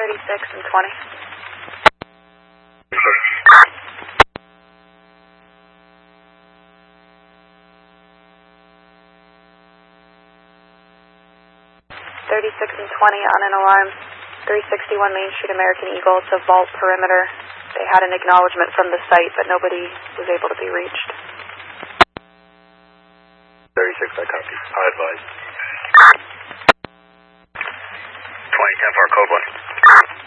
36 and 20. 36 and 20 on an alarm. 361 Main Street, American Eagle to vault perimeter. They had an acknowledgement from the site, but nobody was able to be reached. 36, I copy. I advise. 2010 for code 1.